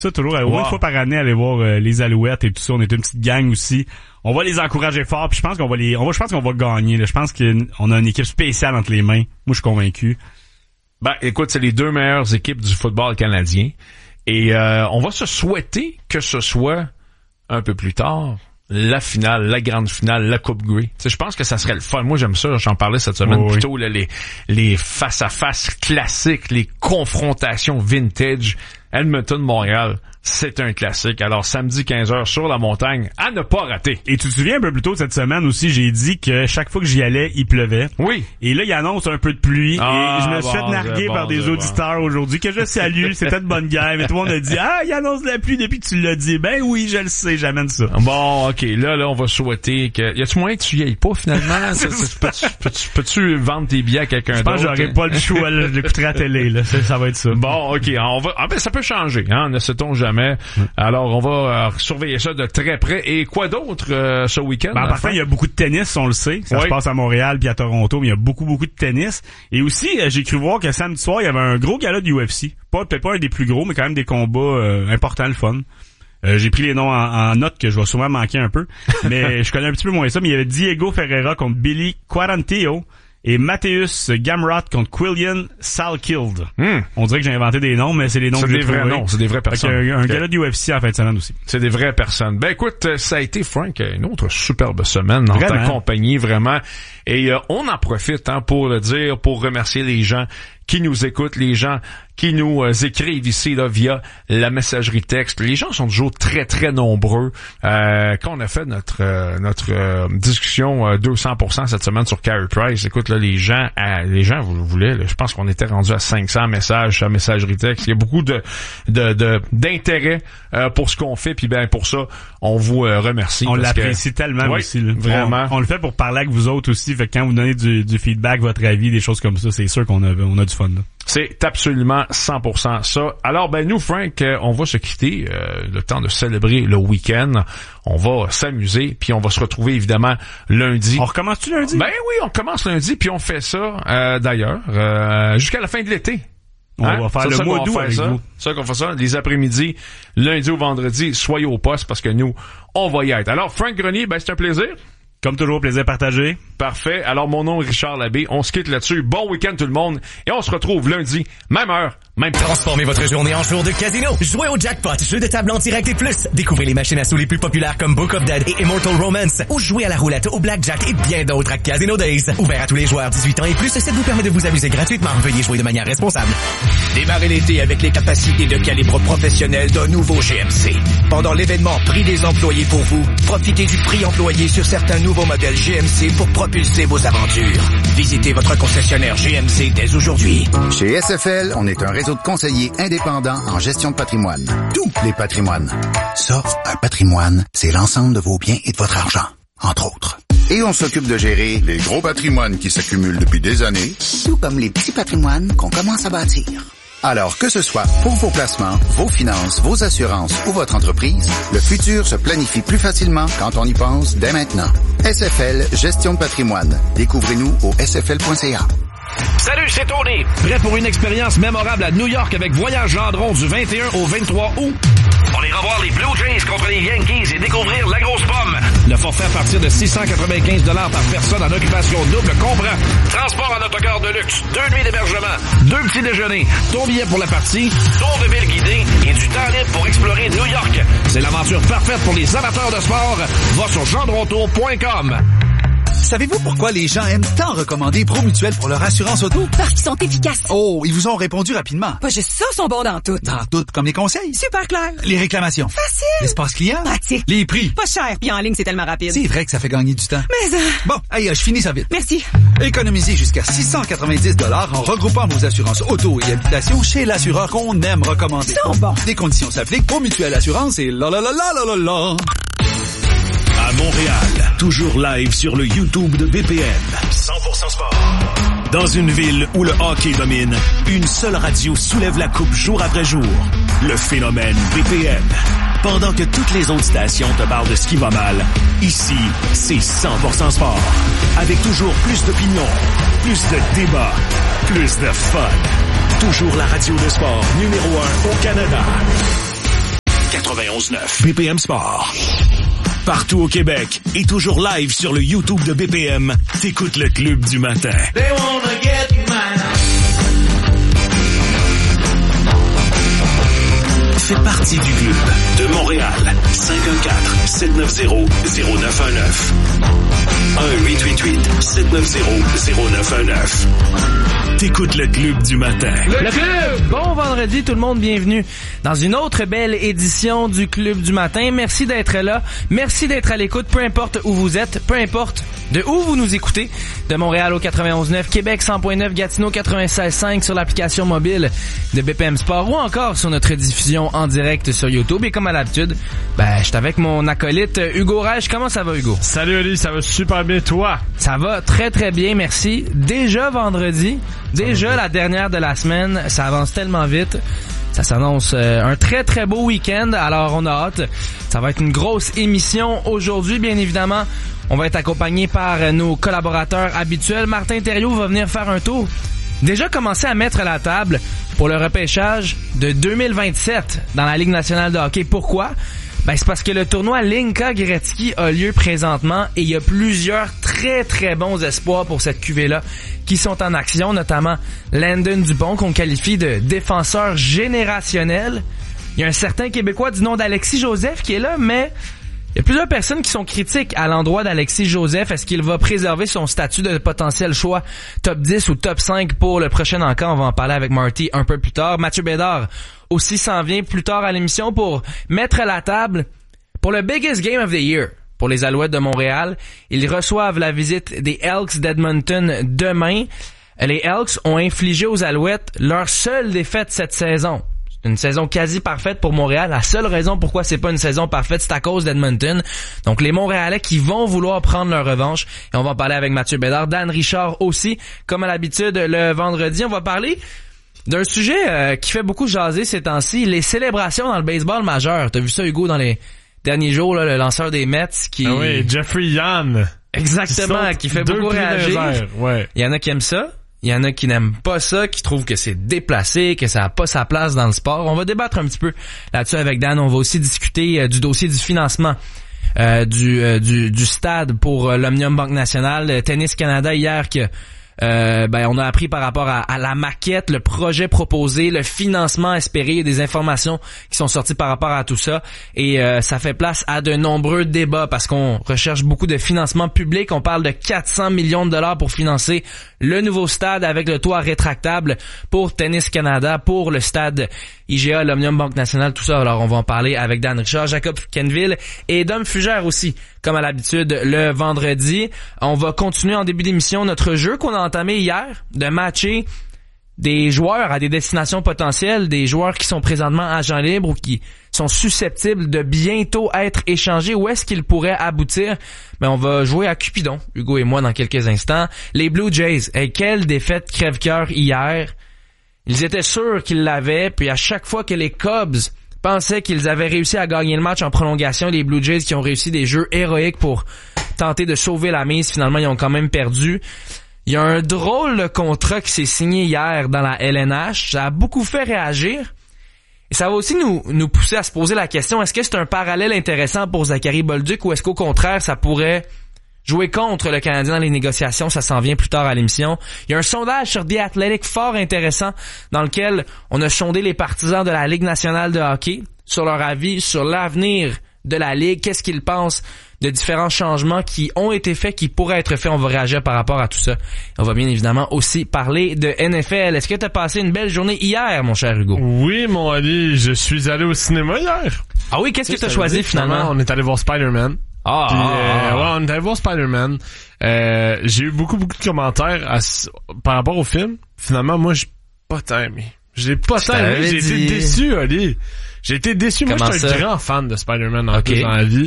Ça, toujours, au moins une fois par année, aller voir les Alouettes et tout ça. On est une petite gang aussi. On va les encourager fort, puis je pense qu'on va gagner. Là. Je pense qu'on a une équipe spéciale entre les mains. Moi, je suis convaincu. Ben, écoute, c'est les deux meilleures équipes du football canadien. Et on va se souhaiter que ce soit un peu plus tard la finale, la grande finale, la Coupe Grey. Tu sais, je pense que ça serait le fun. Moi, j'aime ça. J'en parlais cette semaine plutôt, là, les face-à-face classiques, les confrontations vintage. Edmonton-Montréal, c'est un classique. Alors, samedi 15h sur la montagne, à ne pas rater. Et tu te souviens un peu plus tôt cette semaine aussi, j'ai dit que chaque fois que j'y allais, il pleuvait. Oui. Et là, il annonce un peu de pluie. Et je me suis fait narguer par des auditeurs aujourd'hui que je salue. C'était de bonne guerre. Mais tout le monde a dit, il annonce la pluie depuis que tu l'as dit. Ben oui, je le sais, j'amène ça. Bon, OK. Là, on va souhaiter que... Y a-tu moyen que tu y ailles pas, finalement? Peux-tu vendre tes billets à quelqu'un d'autre? Je pense que j'aurais pas le choix, là. Je l'écouterai à la télé, là. Ça va être ça. Bon, OK. Ça peut changer, hein. Ne sait-on jamais. Alors, on va surveiller ça de très près. Et quoi d'autre ce week-end? En partant, il y a beaucoup de tennis, on le sait. Ça se passe à Montréal puis à Toronto, mais il y a beaucoup de tennis. Et aussi, j'ai cru voir que samedi soir, il y avait un gros gala du UFC. Peut-être pas un des plus gros, mais quand même des combats importants, le fun. J'ai pris les noms en note que je vais sûrement manquer un peu. Mais je connais un petit peu moins ça. Mais il y avait Diego Ferreira contre Billy Quarantillo. Et Mateusz Gamrot contre Quillian Salkeld. On dirait que j'ai inventé des noms, mais c'est les noms que j'ai trouvés. C'est des vraies personnes. Un gala du UFC en fin de semaine aussi. C'est des vraies personnes. Ben écoute, ça a été, Frank, une autre superbe semaine en ta compagnie, vraiment. Et on en profite pour le dire, pour remercier les gens qui nous écoutent, les gens qui nous écrivent ici là via la messagerie texte. Les gens sont toujours très très nombreux. Quand on a fait notre discussion 200% cette semaine sur Carey Price, écoute là, les gens vous voulez, là, je pense qu'on était rendu à 500 messages sur la messagerie texte. Il y a beaucoup d'intérêt pour ce qu'on fait, puis ben pour ça on vous remercie. On l'apprécie tellement aussi. Là. Vraiment. On le fait pour parler avec vous autres aussi. Fait que quand vous donnez du feedback, votre avis, des choses comme ça, c'est sûr qu'on a du fun. Là. C'est absolument 100% ça. Alors, ben nous, Frank, on va se quitter le temps de célébrer le week-end. On va s'amuser, puis on va se retrouver évidemment lundi. On recommence-tu lundi? Ben oui, on commence lundi, puis on fait ça d'ailleurs jusqu'à la fin de l'été. On va faire le mois d'août avec vous. C'est ça qu'on fait ça, les après-midi, lundi au vendredi, soyez au poste parce que nous, on va y être. Alors, Frank Grenier, ben c'est un plaisir. Comme toujours, plaisir partagé. Parfait. Alors, mon nom est Richard Labbé. On se quitte là-dessus. Bon week-end tout le monde. Et on se retrouve lundi, même heure, même temps. Transformez votre journée en jour de casino. Jouez au jackpot, jeu de table en direct et plus. Découvrez les machines à sous les plus populaires comme Book of Dead et Immortal Romance. Ou jouez à la roulette, au blackjack et bien d'autres à Casino Days. Ouvert à tous les joueurs 18 ans et plus, ça vous permet de vous amuser gratuitement. Veuillez jouer de manière responsable. Démarrez l'été avec les capacités de calibre professionnel d'un nouveau GMC. Pendant l'événement Prix des employés pour vous, profitez du prix employé sur certains nouveaux modèles GMC pour propulser vos aventures. Visitez votre concessionnaire GMC dès aujourd'hui. Chez SFL, on est un réseau de conseillers indépendants en gestion de patrimoine. Tous les patrimoines. Ça, un patrimoine, c'est l'ensemble de vos biens et de votre argent, entre autres. Et on s'occupe de gérer les gros patrimoines qui s'accumulent depuis des années, tout comme les petits patrimoines qu'on commence à bâtir. Alors que ce soit pour vos placements, vos finances, vos assurances ou votre entreprise, le futur se planifie plus facilement quand on y pense dès maintenant. SFL Gestion de patrimoine. Découvrez-nous au sfl.ca. Salut, c'est Tony. Prêt pour une expérience mémorable à New York avec Voyage Gendron du 21 au 23 août? On ira voir les Blue Jays contre les Yankees et découvrir la grosse pomme. Le forfait à partir de 695 $ par personne en occupation double comprend transport en autocar de luxe, 2 nuits d'hébergement, 2 petits déjeuners, ton billet pour la partie, tour de ville guidé et du temps libre pour explorer New York. C'est l'aventure parfaite pour les amateurs de sport. Va sur gendrontour.com. Savez-vous pourquoi les gens aiment tant recommander ProMutuel pour leur assurance auto? Parce qu'ils sont efficaces. Oh, ils vous ont répondu rapidement. Pas juste ça, sont bons dans tout. Dans tout, comme les conseils. Super clair. Les réclamations. Facile. L'espace client. Pratique. Les prix. Pas cher. Puis en ligne, c'est tellement rapide. C'est vrai que ça fait gagner du temps. Mais Bon, allez, je finis ça vite. Merci. Économisez jusqu'à 690 $ en regroupant vos assurances auto et habitation chez l'assureur qu'on aime recommander. Ils sont bons. Des conditions s'appliquent. ProMutuel Assurance et la. À Montréal, toujours live sur le YouTube de BPM. 100% sport. Dans une ville où le hockey domine, une seule radio soulève la coupe jour après jour. Le phénomène BPM. Pendant que toutes les autres stations te parlent de ce qui va mal, ici, c'est 100% sport. Avec toujours plus d'opinions, plus de débats, plus de fun. Toujours la radio de sport numéro 1 au Canada. 91.9. BPM Sport. Partout au Québec et toujours live sur le YouTube de BPM, t'écoutes le Club du matin. They wanna get mine. Fais partie du club de Montréal. 514-790-0919. 1-888-790-0919. T'écoutes le Club du matin. Le Club! Bon vendredi tout le monde, bienvenue dans une autre belle édition du Club du matin. Merci d'être là, merci d'être à l'écoute, peu importe où vous êtes, peu importe de où vous nous écoutez, de Montréal au 91.9, Québec 100.9, Gatineau 96.5 sur l'application mobile de BPM Sport ou encore sur notre diffusion en direct sur YouTube. Et comme à l'habitude, je suis avec mon acolyte Hugo Reich. Comment ça va, Hugo? Salut Ali, ça va super bien, toi? Ça va très très bien, merci. Déjà vendredi, déjà la dernière de la semaine, ça avance tellement vite. Ça s'annonce un très très beau week-end, alors on a hâte. Ça va être une grosse émission aujourd'hui, bien évidemment. On va être accompagné par nos collaborateurs habituels. Martin Thériault va venir faire un tour. Déjà commencer à mettre la table pour le repêchage de 2027 dans la Ligue nationale de hockey. Pourquoi? C'est parce que le tournoi Linka Gretzky a lieu présentement et il y a plusieurs très très bons espoirs pour cette cuvée-là qui sont en action, notamment Landon Dupont qu'on qualifie de défenseur générationnel. Il y a un certain Québécois du nom d'Alexis Joseph qui est là, mais il y a plusieurs personnes qui sont critiques à l'endroit d'Alexis Joseph. Est-ce qu'il va préserver son statut de potentiel choix top 10 ou top 5 pour le prochain encamp? On va en parler avec Marty un peu plus tard. Mathieu Bédard aussi s'en vient plus tard à l'émission pour mettre la table pour le biggest game of the year. Pour les Alouettes de Montréal, ils reçoivent la visite des Elks d'Edmonton demain. Les Elks ont infligé aux Alouettes leur seule défaite cette saison. Une saison quasi parfaite pour Montréal. La seule raison pourquoi c'est pas une saison parfaite, c'est à cause d'Edmonton. Donc les Montréalais qui vont vouloir prendre leur revanche. Et on va en parler avec Mathieu Bédard, Dan Richard aussi. Comme à l'habitude, le vendredi, on va parler d'un sujet qui fait beaucoup jaser ces temps-ci, les célébrations dans le baseball majeur. T'as vu ça, Hugo, dans les derniers jours, là, le lanceur des Mets qui... Ah oui, Jeffrey Young. Exactement, qui fait beaucoup réagir. Ouais. Il y en a qui aiment ça. Il y en a qui n'aiment pas ça, qui trouvent que c'est déplacé, que ça n'a pas sa place dans le sport. On va débattre un petit peu là-dessus avec Dan. On va aussi discuter du dossier du financement du stade pour l'Omnium Banque Nationale. Tennis Canada hier que on a appris par rapport à la maquette, le projet proposé, le financement espéré, il y a des informations qui sont sorties par rapport à tout ça et ça fait place à de nombreux débats parce qu'on recherche beaucoup de financement public. On parle de 400 millions de dollars pour financer le nouveau stade avec le toit rétractable pour Tennis Canada, pour le stade IGA, l'Omnium Banque Nationale, tout ça. Alors on va en parler avec Dan Richard, Jacob Kenville et Dom Fugère aussi, comme à l'habitude le vendredi. On va continuer en début d'émission notre jeu qu'on a entamé hier, de matcher des joueurs à des destinations potentielles, des joueurs qui sont présentement agents libres ou qui sont susceptibles de bientôt être échangés. Où est-ce qu'ils pourraient aboutir? On va jouer à Cupidon, Hugo et moi, dans quelques instants. Les Blue Jays, quelle défaite crève-cœur hier. Ils étaient sûrs qu'ils l'avaient, puis à chaque fois que les Cubs pensaient qu'ils avaient réussi à gagner le match en prolongation, les Blue Jays qui ont réussi des jeux héroïques pour tenter de sauver la mise, finalement ils ont quand même perdu. Il y a un drôle de contrat qui s'est signé hier dans la LNH, ça a beaucoup fait réagir. Et ça va aussi nous pousser à se poser la question, est-ce que c'est un parallèle intéressant pour Zachary Bolduc ou est-ce qu'au contraire ça pourrait jouer contre le Canadien dans les négociations? Ça s'en vient plus tard à l'émission. Il y a un sondage sur The Athletic fort intéressant dans lequel on a sondé les partisans de la Ligue nationale de hockey sur leur avis sur l'avenir de la Ligue, qu'est-ce qu'ils pensent de différents changements qui ont été faits, qui pourraient être faits. On va réagir par rapport à tout ça. On va bien évidemment aussi parler de NFL. Est-ce que tu as passé une belle journée hier, mon cher Hugo? Oui, mon Ali, je suis allé au cinéma hier. Ah oui, qu'est-ce que tu as choisi finalement? On est allé voir Spider-Man. Ouais, on est allé voir Spider-Man. J'ai eu beaucoup de commentaires par rapport au film. Finalement, moi, j'ai pas tant aimé. J'ai été déçu, Ali. J'ai été déçu. Moi, je suis un grand fan de Spider-Man dans la vie.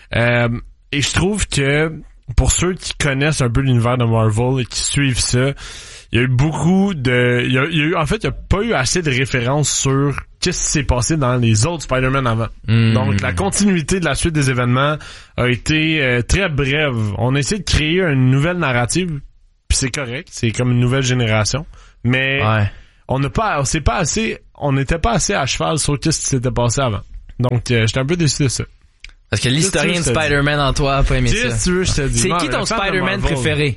Et je trouve que pour ceux qui connaissent un peu l'univers de Marvel et qui suivent ça, il y a eu beaucoup de... en fait, il y a pas eu assez de références sur qu'est-ce qui s'est passé dans les autres Spider-Man avant. Donc, la continuité de la suite des événements a été très brève. On a essayé de créer une nouvelle narrative, puis c'est correct, c'est comme une nouvelle génération, mais on n'était pas assez à cheval sur qu'est-ce qui s'était passé avant. Donc, j'étais un peu déçu de ça. Parce que l'historien de Spider-Man en toi a pas aimé ça. Tu veux, je te dis. C'est qui ton Spider-Man préféré?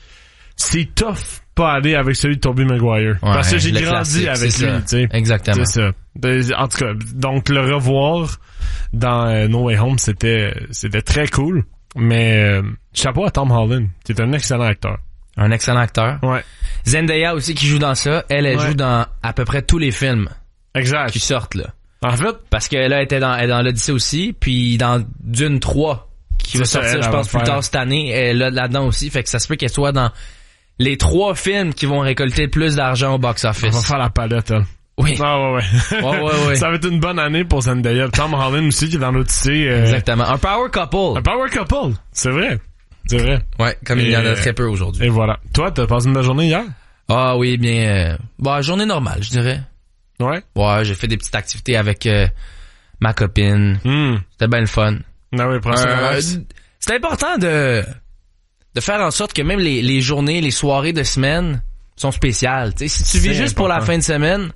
C'est tough pas aller avec celui de Tobey Maguire. Ouais, parce que j'ai grandi avec lui, tu sais. Exactement. C'est ça. En tout cas, donc le revoir dans No Way Home, c'était très cool. Mais chapeau à Tom Holland, qui est un excellent acteur. Un excellent acteur. Ouais. Zendaya aussi qui joue dans ça. Elle joue dans à peu près tous les films. Exact. Qui sortent, là. En fait. Parce qu'elle elle est dans l'Odyssée aussi, puis dans Dune 3, qui va sortir, je pense, plus tard cette année, elle est là-dedans aussi. Fait que ça se peut qu'elle soit dans les 3 films qui vont récolter le plus d'argent au box-office. On va faire la palette, elle. Oui. Ah ouais. Ça va être une bonne année pour Zendaya. Tom Holland aussi qui est dans l'Odyssée. Exactement. Un power couple. Un power couple. C'est vrai. C'est vrai. Ouais, comme il y en a très peu aujourd'hui. Et voilà. Toi, t'as passé une belle journée hier? Ah oui, bien. Journée normale, je dirais. Ouais. Ouais, j'ai fait des petites activités avec ma copine. C'était bien le fun. Ah oui, c'est important de faire en sorte que même les journées, les soirées de semaine sont spéciales. T'sais, si tu vis juste pour la fin de semaine,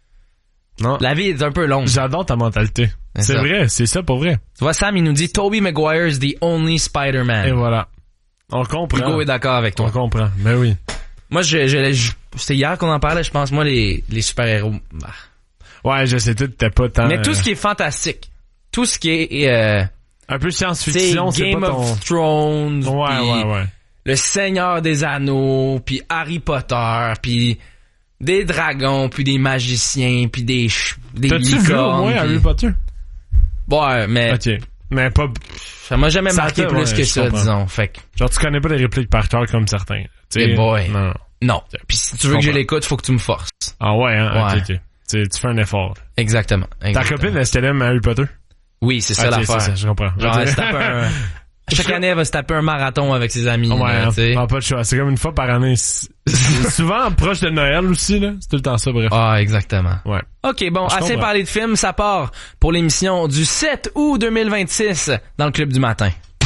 non. La vie est un peu longue. J'adore ta mentalité. C'est vrai, c'est ça pour vrai. Tu vois, Sam, il nous dit Tobey Maguire is the only Spider-Man. Et voilà. On comprend. Hugo est d'accord avec toi. On comprend, mais oui. Moi, c'était hier qu'on en parlait, je pense. Moi, les super-héros. Ouais, je sais, t'es pas tant... Mais tout ce qui est fantastique, tout ce qui est... un peu science-fiction, c'est Game pas ton... of Thrones, ouais. Le Seigneur des Anneaux, puis Harry Potter, puis des dragons, puis des magiciens, puis des T'as-tu vu au moins Harry Potter? Ouais, mais... Ok. Mais pas... Ça m'a jamais marqué plus que ça, disons. Fait que... Genre, tu connais pas les répliques par cœur comme certains. Hey boy. Non. Puis si tu veux que je l'écoute, faut que tu me forces. Ah ouais, hein? Ouais. Ok. Tu fais un effort. Exactement. Ta copine, est-ce qu'elle aime Harry Potter? Oui, c'est ça l'affaire. C'est ça, je comprends. Genre, elle se tape chaque année, elle va se taper un marathon avec ses amis. Ouais, pas de choix. C'est comme une fois par année. Souvent proche de Noël aussi, là. C'est tout le temps ça, bref. Ah, exactement. Ouais. OK, bon, assez parlé de films, ça part pour l'émission du 7 août 2026 dans le Club du matin.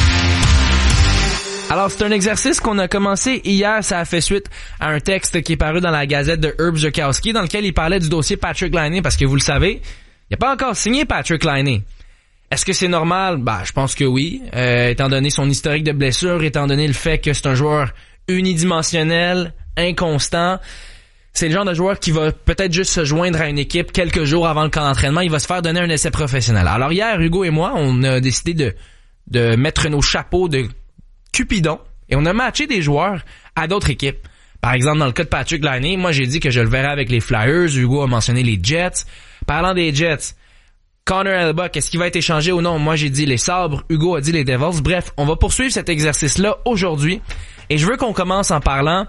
Alors, c'est un exercice qu'on a commencé hier. Ça a fait suite à un texte qui est paru dans la Gazette de Herb Zukowski dans lequel il parlait du dossier Patrick Laine parce que vous le savez, il n'a pas encore signé Patrick Laine. Est-ce que c'est normal? Je pense que oui. Étant donné son historique de blessure, étant donné le fait que c'est un joueur unidimensionnel, inconstant, c'est le genre de joueur qui va peut-être juste se joindre à une équipe quelques jours avant le camp d'entraînement. Il va se faire donner un essai professionnel. Alors hier, Hugo et moi, on a décidé de mettre nos chapeaux de Cupidon et on a matché des joueurs à d'autres équipes. Par exemple, dans le cas de Patrick Laine, moi j'ai dit que je le verrais avec les Flyers. Hugo a mentionné les Jets. Parlant des Jets, Connor Hellebuyck, est-ce qu'il va être échangé ou non? Moi j'ai dit les Sabres. Hugo a dit les Devils. Bref, on va poursuivre cet exercice-là aujourd'hui. Et je veux qu'on commence en parlant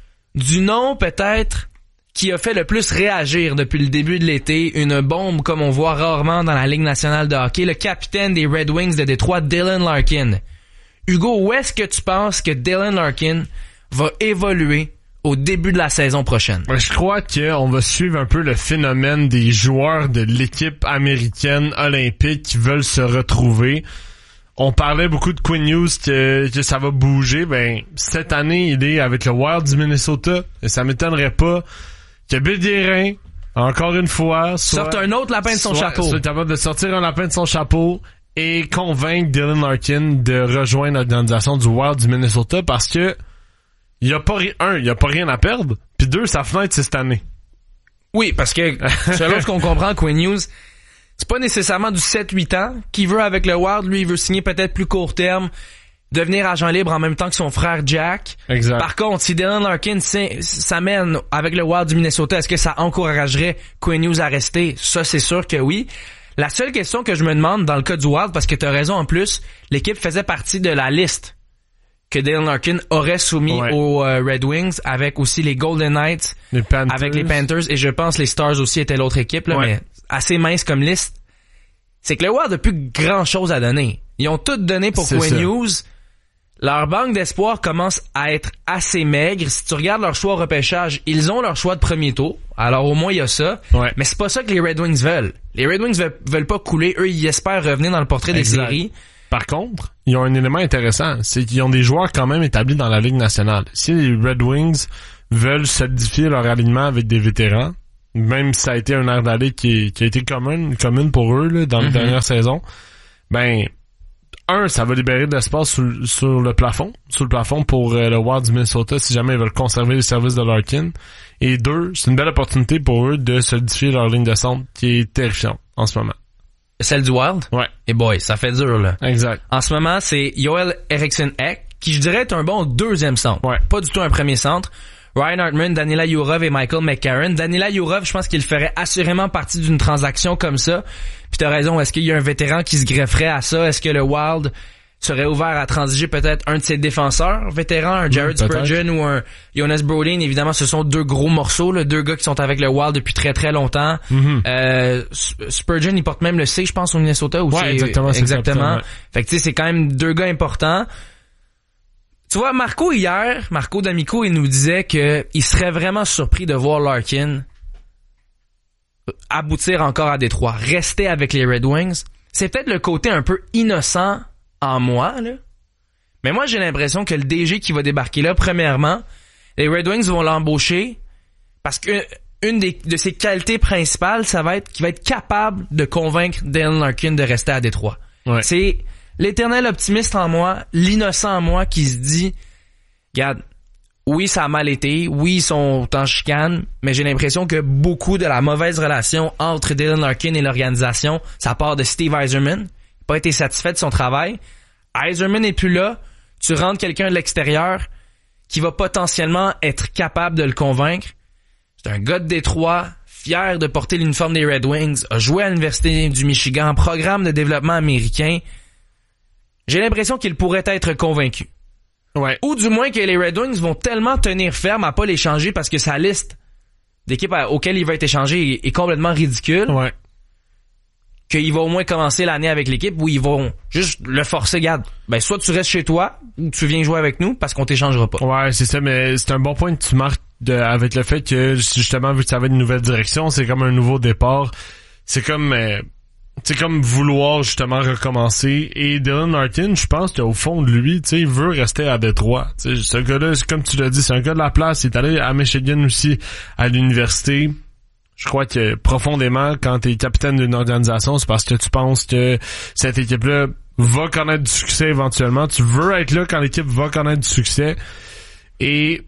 du nom peut-être qui a fait le plus réagir depuis le début de l'été, une bombe comme on voit rarement dans la Ligue nationale de hockey, le capitaine des Red Wings de Détroit, Dylan Larkin. Hugo, où est-ce que tu penses que Dylan Larkin va évoluer au début de la saison prochaine? Je crois qu'on va suivre un peu le phénomène des joueurs de l'équipe américaine olympique qui veulent se retrouver. On parlait beaucoup de Quinn Hughes que ça va bouger. Cette année, il est avec le Wild du Minnesota et ça m'étonnerait pas que Bill Guérin, encore une fois, sorte un autre lapin de son chapeau. Soit capable de sortir un lapin de son chapeau et convaincre Dylan Larkin de rejoindre l'organisation du Wild du Minnesota parce que il y a pas rien à perdre, puis 2, sa fenêtre c'est cette année. Oui, parce que selon ce qu'on comprend, Quinn Hughes, c'est pas nécessairement du 7-8 ans qu'il veut avec le Wild, lui il veut signer peut-être plus court terme, devenir agent libre en même temps que son frère Jack. Exact. Par contre, si Dylan Larkin s'amène avec le Wild du Minnesota, est-ce que ça encouragerait Quinn Hughes à rester? Ça, c'est sûr que oui. La seule question que je me demande dans le cas du Wild, parce que t'as raison en plus, l'équipe faisait partie de la liste que Dylan Larkin aurait soumis aux Red Wings avec aussi les Golden Knights, avec les Panthers et je pense les Stars aussi étaient l'autre équipe, là, mais assez mince comme liste. C'est que le Wild n'a plus grand chose à donner. Ils ont tout donné pour Quinn Hughes. Leur banque d'espoir commence à être assez maigre. Si tu regardes leur choix au repêchage, ils ont leur choix de premier tour. Alors au moins il y a ça. Ouais. Mais c'est pas ça que les Red Wings veulent. Les Red Wings veulent pas couler. Eux, ils espèrent revenir dans le portrait des séries. Par contre, ils ont un élément intéressant. C'est qu'ils ont des joueurs quand même établis dans la Ligue nationale. Si les Red Wings veulent solidifier leur alignement avec des vétérans, même si ça a été un air d'aller qui a été commune pour eux là, dans les dernières saisons, ben ça va libérer de l'espace sur le plafond pour le Wild du Minnesota si jamais ils veulent conserver les services de Larkin. Et 2, c'est une belle opportunité pour eux de solidifier leur ligne de centre qui est terrifiante en ce moment. Celle du Wild? Ouais. Et boy, ça fait dur, là. Exact. En ce moment, c'est Joel Eriksson-Ek, qui je dirais est un bon deuxième centre. Ouais. Pas du tout un premier centre. Ryan Hartman, Danila Yurov et Michael McCarron. Danila Yurov, je pense qu'il ferait assurément partie d'une transaction comme ça. Puis t'as raison, est-ce qu'il y a un vétéran qui se grefferait à ça? Est-ce que le Wild serait ouvert à transiger peut-être un de ses défenseurs vétérans, un Jared Spurgeon ou un Jonas Brodin? Évidemment, ce sont deux gros morceaux, là, deux gars qui sont avec le Wild depuis très très longtemps. Spurgeon, il porte même le C, je pense, au Minnesota. Ou ouais, exactement. Exactement. Fait que tu sais, c'est quand même deux gars importants. Tu vois, Marco D'Amico, il nous disait que il serait vraiment surpris de voir Larkin aboutir encore à Détroit, rester avec les Red Wings. C'est peut-être le côté un peu innocent en moi, là. Mais moi, j'ai l'impression que le DG qui va débarquer là, premièrement, les Red Wings vont l'embaucher parce que une de ses qualités principales, ça va être qu'il va être capable de convaincre Dylan Larkin de rester à Détroit. Ouais. C'est l'éternel optimiste en moi, l'innocent en moi qui se dit, regarde, oui, ça a mal été, oui, ils sont en chicane, mais j'ai l'impression que beaucoup de la mauvaise relation entre Dylan Larkin et l'organisation, ça part de Steve Yzerman. Il n'a pas été satisfait de son travail. Yzerman n'est plus là. Tu rentres quelqu'un de l'extérieur qui va potentiellement être capable de le convaincre. C'est un gars de Détroit, fier de porter l'uniforme des Red Wings, a joué à l'Université du Michigan, programme de développement américain. J'ai l'impression qu'il pourrait être convaincu. Ouais. Ou du moins que les Red Wings vont tellement tenir ferme à pas l'échanger parce que sa liste d'équipes auxquelles il va être échangé est complètement ridicule. Ouais. Qu'il va au moins commencer l'année avec l'équipe où ils vont juste le forcer, regarde, ben soit tu restes chez toi ou tu viens jouer avec nous parce qu'on t'échangera pas. Ouais, c'est ça, mais c'est un bon point que tu marques avec le fait que justement vu que ça va être une nouvelle direction, c'est comme un nouveau départ. C'est comme vouloir justement recommencer. Et Dylan Larkin, je pense qu'au fond de lui, tu sais, il veut rester à Détroit. Tu sais, ce gars-là, comme tu l'as dit, c'est un gars de la place. Il est allé à Michigan aussi à l'université. Je crois que profondément, quand t'es capitaine d'une organisation, c'est parce que tu penses que cette équipe-là va connaître du succès éventuellement. Tu veux être là quand l'équipe va connaître du succès. Et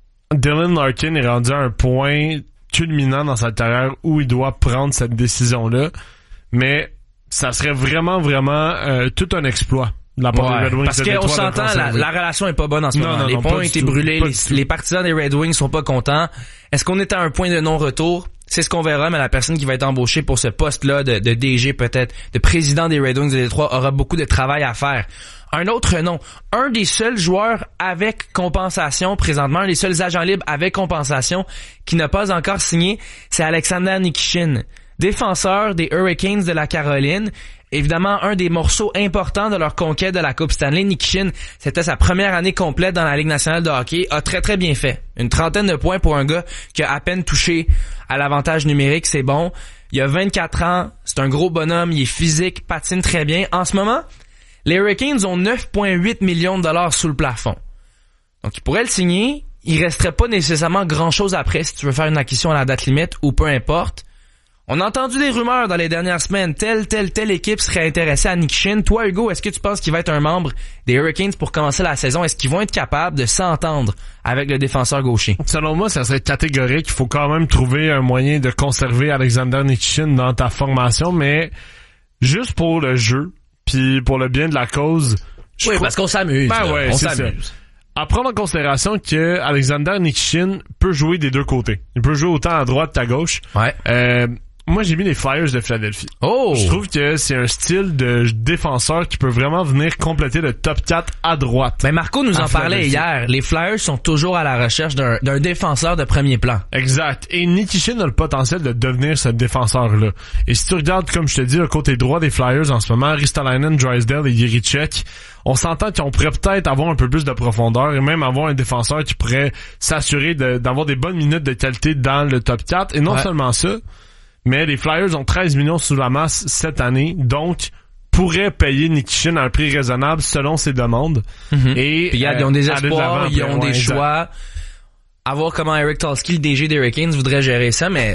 Dylan Larkin est rendu à un point culminant dans sa carrière où il doit prendre cette décision-là. Mais ça serait vraiment tout un exploit. La part des Red Wings, parce qu'on s'entend, la relation est pas bonne en ce moment. Les points ont été brûlés, les partisans des Red Wings sont pas contents. Est-ce qu'on est à un point de non-retour? C'est ce qu'on verra, mais la personne qui va être embauchée pour ce poste-là de DG peut-être, de président des Red Wings de Détroit aura beaucoup de travail à faire. Un autre nom, un des seuls joueurs avec compensation présentement, un des seuls agents libres avec compensation qui n'a pas encore signé, c'est Alexander Nikishin, défenseur des Hurricanes de la Caroline. Évidemment, un des morceaux importants de leur conquête de la Coupe Stanley. Nikishin, c'était sa première année complète dans la Ligue nationale de hockey, a très très bien fait. Une 30aine de points pour un gars qui a à peine touché à l'avantage numérique, c'est bon. Il a 24 ans, c'est un gros bonhomme, il est physique, patine très bien. En ce moment, les Hurricanes ont 9,8 millions de dollars sous le plafond. Donc, ils pourraient le signer. Il resterait pas nécessairement grand-chose après si tu veux faire une acquisition à la date limite ou peu importe. On a entendu des rumeurs dans les dernières semaines. Telle équipe serait intéressée à Nikishin. Toi, Hugo, est-ce que tu penses qu'il va être un membre des Hurricanes pour commencer la saison? Est-ce qu'ils vont être capables de s'entendre avec le défenseur gaucher? Selon moi, ça serait catégorique. Il faut quand même trouver un moyen de conserver Alexander Nikishin dans ta formation, mais juste pour le jeu, puis pour le bien de la cause. Oui, parce qu'on s'amuse. Ben ouais, on s'amuse. Ça. À prendre en considération que Alexander Nikishin peut jouer des deux côtés. Il peut jouer autant à droite qu'à gauche. Ouais. Moi, j'ai mis les Flyers de Philadelphie. Oh! Je trouve que c'est un style de défenseur qui peut vraiment venir compléter le top 4 à droite. Ben Marco nous en parlait hier. Les Flyers sont toujours à la recherche d'un défenseur de premier plan. Exact. Et Nikishin a le potentiel de devenir ce défenseur-là. Et si tu regardes, comme je te dis, le côté droit des Flyers en ce moment, Ristolainen, Drysdale et Jiricek, on s'entend qu'on pourrait peut-être avoir un peu plus de profondeur et même avoir un défenseur qui pourrait s'assurer d'avoir des bonnes minutes de qualité dans le top 4. Et non seulement ça, mais les Flyers ont 13 millions sous la masse cette année, donc pourraient payer Nikishin à un prix raisonnable selon ses demandes. Mm-hmm. Et puis, ils ont des espoirs, ils ont des choix. Exact. À voir comment Eric Tulsky, le DG des Hurricanes, voudrait gérer ça, mais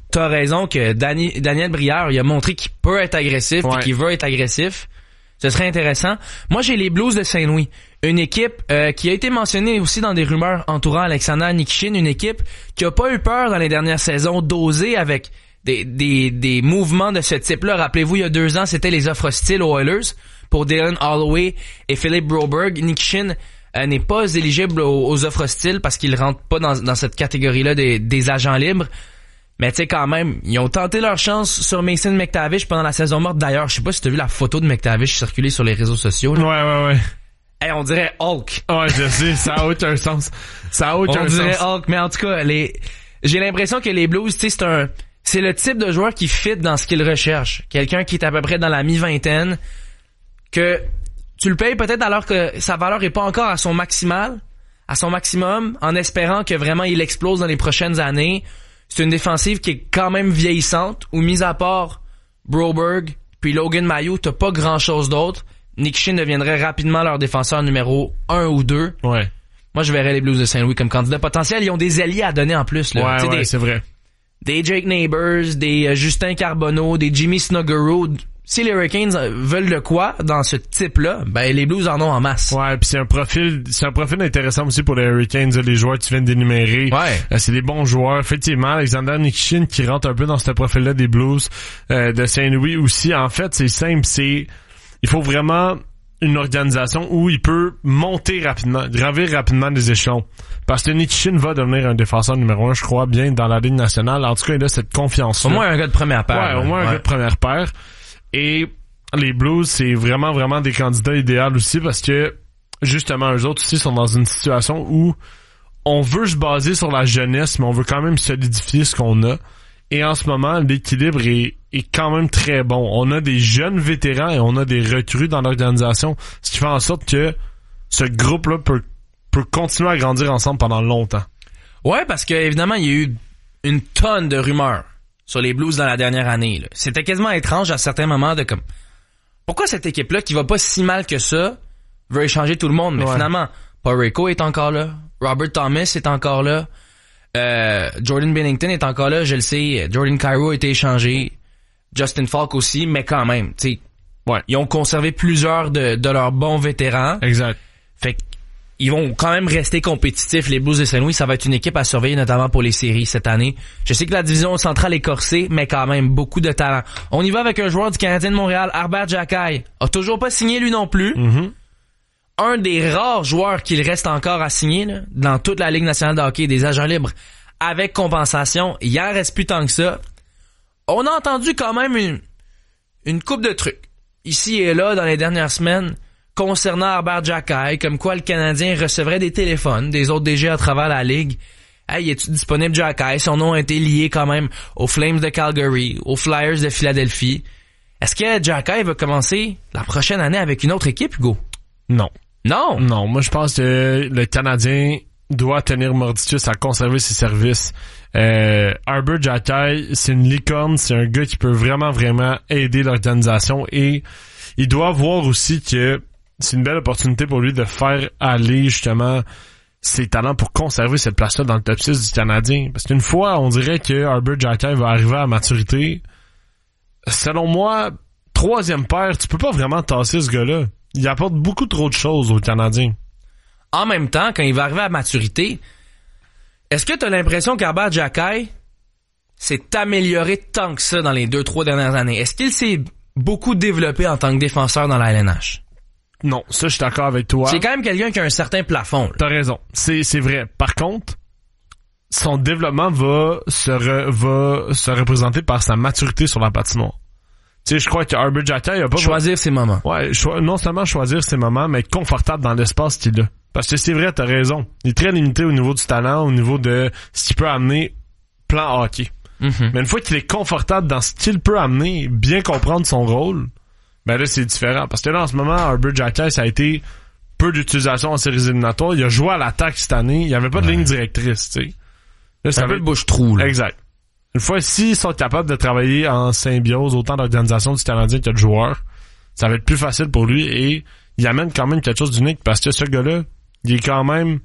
t'as raison que Daniel Brière, il a montré qu'il peut être agressif et qu'il veut être agressif. Ce serait intéressant. Moi, j'ai les Blues de Saint-Louis. Une équipe qui a été mentionnée aussi dans des rumeurs entourant Alexander Nikishin. Une équipe qui a pas eu peur dans les dernières saisons d'oser avec des mouvements de ce type-là. Rappelez-vous, il y a 2 ans, c'était les offres hostiles aux Oilers pour Dylan Holloway et Philip Broberg. Nikishin n'est pas éligible aux offres hostiles parce qu'il rentre pas dans cette catégorie-là des agents libres. Mais tu sais, quand même, ils ont tenté leur chance sur Mason McTavish pendant la saison morte. D'ailleurs, je sais pas si t'as vu la photo de McTavish circuler sur les réseaux sociaux. Là. Ouais. Hey, on dirait Hulk. Ouais, je sais, ça a aucun sens. On dirait Hulk, mais en tout cas, j'ai l'impression que les Blues, tu sais, c'est le type de joueur qui fit dans ce qu'ils recherchent. Quelqu'un qui est à peu près dans la mi-vingtaine, que tu le payes peut-être alors que sa valeur est pas encore à son maximum, en espérant que vraiment il explose dans les prochaines années. C'est une défensive qui est quand même vieillissante, où mis à part Broberg puis Logan Mailloux, t'as pas grand-chose d'autre. Nikishin deviendrait rapidement leur défenseur numéro 1 ou 2. Ouais. Moi, je verrais les Blues de Saint-Louis comme candidat potentiel. Ils ont des alliés à donner en plus. Là. Ouais, c'est vrai. Des Jake Neighbors, des Justin Carbonneau, des Jimmy Snuggerud. Si les Hurricanes veulent de quoi dans ce type-là, ben les Blues en ont en masse. Ouais, puis c'est un profil intéressant aussi pour les Hurricanes, les joueurs que tu viens d'énumérer. Ouais. C'est des bons joueurs. Effectivement, Alexander Nikishin qui rentre un peu dans ce profil-là des Blues de Saint-Louis aussi. En fait, c'est simple, il faut vraiment une organisation où il peut monter rapidement, gravir rapidement des échelons. Parce que Nikishin va devenir un défenseur numéro 1, je crois, bien dans la Ligue nationale. En tout cas, il a cette confiance-là. Au moins un gars de première paire. Ouais, au moins un gars de première paire. Et les Blues, c'est vraiment, vraiment des candidats idéaux aussi parce que, justement, eux autres aussi sont dans une situation où on veut se baser sur la jeunesse, mais on veut quand même solidifier ce qu'on a. Et en ce moment, l'équilibre est quand même très bon. On a des jeunes vétérans et on a des recrues dans l'organisation, ce qui fait en sorte que ce groupe-là peut continuer à grandir ensemble pendant longtemps. Ouais, parce que évidemment, il y a eu une tonne de rumeurs sur les Blues dans la dernière année. Là. C'était quasiment étrange à certains moments de comme... Pourquoi cette équipe-là, qui va pas si mal que ça, veut échanger tout le monde? Mais finalement, Parayko est encore là. Robert Thomas est encore là. Jordan Binnington est encore là, je le sais. Jordan Kyrou a été échangé. Justin Falk aussi, mais quand même, tu sais. Ouais. Ils ont conservé plusieurs de leurs bons vétérans. Exact. Fait que ils vont quand même rester compétitifs. Les Blues de Saint-Louis, ça va être une équipe à surveiller, notamment pour les séries cette année. Je sais que la division centrale est corsée, mais quand même, beaucoup de talent. On y va avec un joueur du Canadien de Montréal, Arber Xhekaj. A toujours pas signé, lui non plus. Mm-hmm. Un des rares joueurs qu'il reste encore à signer, là, dans toute la Ligue nationale de hockey, des agents libres, avec compensation. Il en reste plus tant que ça. On a entendu quand même une couple de trucs, ici et là, dans les dernières semaines, concernant Arber Xhekaj, comme quoi le Canadien recevrait des téléphones des autres DG à travers la Ligue. Hey, est-tu disponible Xhekaj? Son nom a été lié quand même aux Flames de Calgary, aux Flyers de Philadelphie. Est-ce que Xhekaj va commencer la prochaine année avec une autre équipe, Hugo? Non. Non? Non, moi je pense que le Canadien doit tenir mordicus à conserver ses services. Arber Xhekaj, c'est une licorne, c'est un gars qui peut vraiment, vraiment aider l'organisation et il doit voir aussi que c'est une belle opportunité pour lui de faire aller justement ses talents pour conserver cette place-là dans le top 6 du Canadien. Parce qu'une fois, on dirait que Arber Xhekaj va arriver à maturité. Selon moi, 3e paire, tu peux pas vraiment tasser ce gars-là. Il apporte beaucoup trop de choses aux Canadiens. En même temps, quand il va arriver à maturité, est-ce que tu as l'impression qu'Arber Xhekaj s'est amélioré tant que ça dans les 2-3 dernières années? Est-ce qu'il s'est beaucoup développé en tant que défenseur dans la LNH? Non, ça je suis d'accord avec toi. C'est quand même quelqu'un qui a un certain plafond. Là. T'as raison, c'est vrai. Par contre, son développement va se représenter par sa maturité sur la patinoire. Tu sais, je crois que Arber Xhekaj a pas... Choisir ses moments. Ouais, non seulement choisir ses moments, mais être confortable dans l'espace qu'il a. Parce que c'est vrai, t'as raison. Il est très limité au niveau du talent, au niveau de ce qu'il peut amener plan hockey. Mm-hmm. Mais une fois qu'il est confortable dans ce qu'il peut amener, bien comprendre son rôle, ben là, c'est différent. Parce que là, en ce moment, Arber Xhekaj, ça a été peu d'utilisation en séries éliminatoires. Il a joué à l'attaque cette année. Il n'y avait pas de ligne directrice, tu sais. Là, ça fait le bouche-trou, là. Exact. Une fois, s'ils sont capables de travailler en symbiose, autant d'organisations du Canadien que de joueurs, ça va être plus facile pour lui et il amène quand même quelque chose d'unique parce que ce gars-là, il est quand même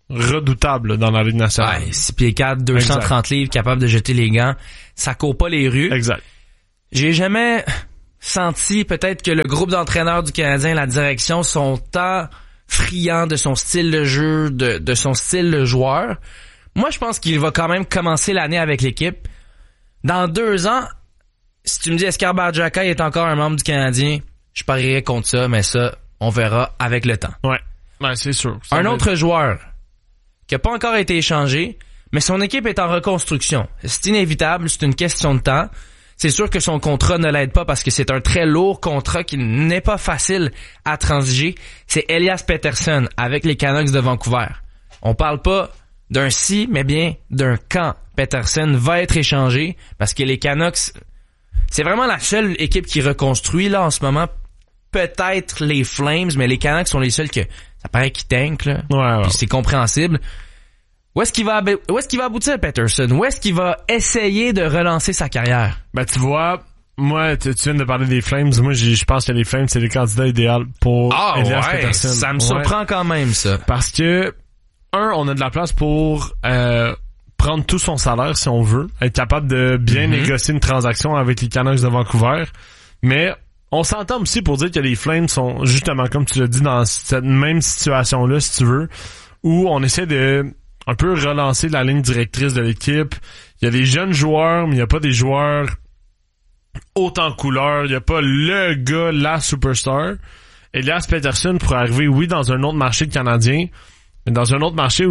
redoutable dans la Ligue nationale. Ouais, 6 pieds 4, 230 livres, capable de jeter les gants. Ça court pas les rues. Exact. J'ai jamais senti peut-être que le groupe d'entraîneurs du Canadien, la direction, sont tant friands de son style de jeu, de son style de joueur. Moi, je pense qu'il va quand même commencer l'année avec l'équipe. Dans 2 ans, si tu me dis Escar Barjaka est encore un membre du Canadien, je parierais contre ça, mais ça, on verra avec le temps. Ouais, c'est sûr. Un autre joueur qui a pas encore été échangé, mais son équipe est en reconstruction. C'est inévitable, c'est une question de temps. C'est sûr que son contrat ne l'aide pas parce que c'est un très lourd contrat qui n'est pas facile à transiger. C'est Elias Pettersson avec les Canucks de Vancouver. On parle pas d'un si, mais bien d'un quand Pettersson va être échangé parce que les Canucks, c'est vraiment la seule équipe qui reconstruit là en ce moment. Peut-être les Flames, mais les Canucks sont les seuls que ça paraît qu'ils tankent là. Ouais. Puis c'est compréhensible. Où est-ce qu'il va aboutir Pettersson? Où est-ce qu'il va essayer de relancer sa carrière? Ben tu vois, moi tu viens de parler des Flames, moi je pense que les Flames c'est le candidat idéal pour Elias Pettersson. Ça me surprend quand même ça. Parce que on a de la place pour prendre tout son salaire si on veut, être capable de bien négocier une transaction avec les Canucks de Vancouver, mais on s'entend aussi pour dire que les Flames sont justement, comme tu l'as dit, dans cette même situation-là, si tu veux, où on essaie de un peu relancer la ligne directrice de l'équipe. Il y a des jeunes joueurs, mais il n'y a pas des joueurs haut en couleur. Il n'y a pas le gars, la superstar. Elias Pettersson pourrait arriver, oui, dans un autre marché canadien, mais dans un autre marché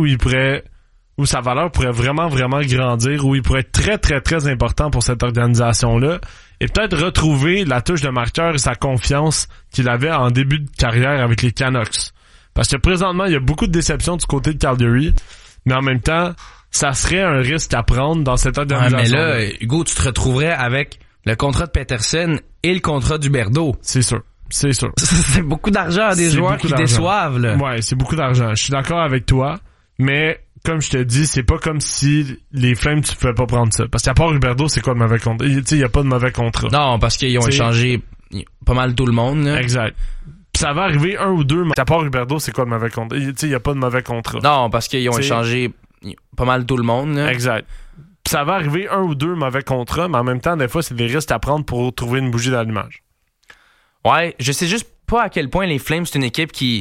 où sa valeur pourrait vraiment, vraiment grandir, où il pourrait être très, très, très important pour cette organisation-là, et peut-être retrouver la touche de marqueur et sa confiance qu'il avait en début de carrière avec les Canucks. Parce que présentement, il y a beaucoup de déceptions du côté de Calgary, mais en même temps, ça serait un risque à prendre dans cette organisation. Ouais, mais là, Hugo, tu te retrouverais avec le contrat de Pettersson et le contrat d'Huberdeau. C'est sûr. C'est beaucoup d'argent à des joueurs qui déçoivent, là. Ouais, c'est beaucoup d'argent. Je suis d'accord avec toi, mais comme je te dis, c'est pas comme si les Flames, tu pouvais pas prendre ça. Parce qu'à part Huberdeau, c'est quoi le mauvais contrat? Il y a pas de mauvais contrat. Non, parce qu'ils ont échangé pas mal tout le monde, là. Exact. Pis ça va arriver un ou deux, mais à part Huberdeau, c'est quoi le mauvais contrat? Il y a pas de mauvais contrat. Non, parce qu'ils ont échangé pas mal tout le monde, là. Exact. Pis ça va arriver un ou deux mauvais contrats, mais en même temps, des fois, c'est des risques à prendre pour trouver une bougie d'allumage. Ouais, je sais juste pas à quel point les Flames, c'est une équipe qui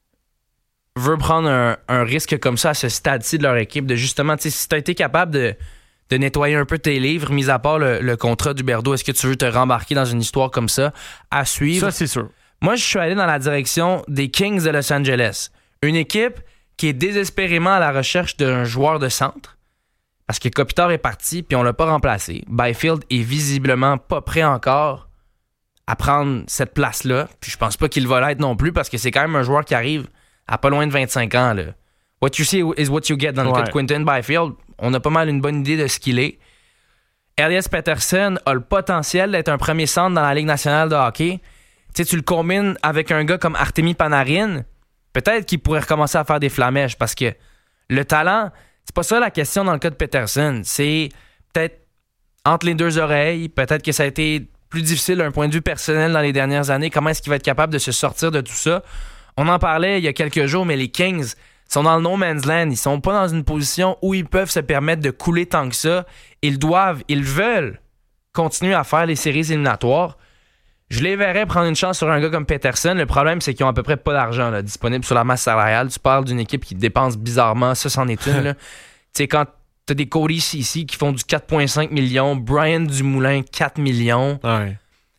veut prendre un risque comme ça à ce stade-ci de leur équipe, de justement, tu sais, si t'as été capable de nettoyer un peu tes livres, mis à part le contrat d'Huberdeau, est-ce que tu veux te rembarquer dans une histoire comme ça à suivre? Ça, c'est sûr. Moi, je suis allé dans la direction des Kings de Los Angeles. Une équipe qui est désespérément à la recherche d'un joueur de centre. Parce que Kopitar est parti, puis on l'a pas remplacé. Byfield est visiblement pas prêt encore à prendre cette place-là. Puis je pense pas qu'il va l'être non plus, parce que c'est quand même un joueur qui arrive à pas loin de 25 ans. Là. What you see is what you get dans le cas de Quinton Byfield. On a pas mal une bonne idée de ce qu'il est. Elias Pettersson a le potentiel d'être un premier centre dans la Ligue nationale de hockey. Tu sais, tu le combines avec un gars comme Artemi Panarin, peut-être qu'il pourrait recommencer à faire des flamèches, parce que le talent, c'est pas ça la question dans le cas de Pettersson. C'est peut-être entre les deux oreilles, peut-être que ça a été plus difficile d'un point de vue personnel dans les dernières années. Comment est-ce qu'il va être capable de se sortir de tout ça? On en parlait il y a quelques jours, mais les Kings sont dans le no man's land. Ils sont pas dans une position où ils peuvent se permettre de couler tant que ça. Ils veulent continuer à faire les séries éliminatoires. Je les verrais prendre une chance sur un gars comme Pettersson. Le problème, c'est qu'ils ont à peu près pas d'argent là, disponible sur la masse salariale. Tu parles d'une équipe qui dépense bizarrement. Ça, c'en est une. Tu sais, quand t'as des Cody Ceci qui font du 4,5 millions, Brian Dumoulin, 4 millions. Ouais.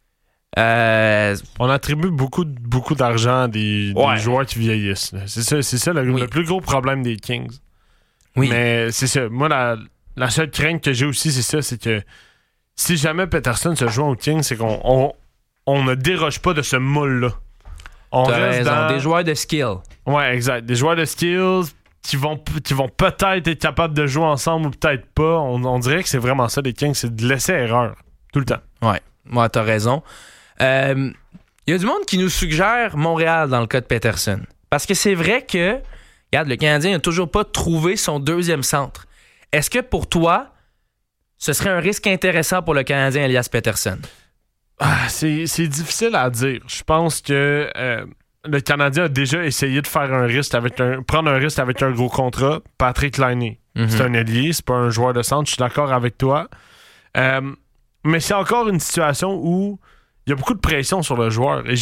On attribue beaucoup d'argent à des joueurs qui vieillissent. Là. C'est ça le plus gros problème des Kings. Oui. Mais c'est ça. Moi, la seule crainte que j'ai aussi, c'est ça, c'est que si jamais Pettersson se joint aux Kings, c'est qu'on ne déroge pas de ce moule-là. On reste dans des joueurs de skill. Ouais, exact. Des joueurs de skills qui vont peut-être être capables de jouer ensemble ou peut-être pas. On dirait que c'est vraiment ça, les Kings, c'est de laisser erreur. Tout le temps. Ouais, moi, t'as raison. Il y a du monde qui nous suggère Montréal dans le cas de Pettersson. Parce que c'est vrai que, regarde, le Canadien n'a toujours pas trouvé son deuxième centre. Est-ce que pour toi, ce serait un risque intéressant pour le Canadien Elias Pettersson? C'est difficile à dire. Je pense que le Canadien a déjà essayé de faire prendre un risque avec un gros contrat. Patrick Laine. C'est un ailier, c'est pas un joueur de centre. Je suis d'accord avec toi. Mais c'est encore une situation où il y a beaucoup de pression sur le joueur. Et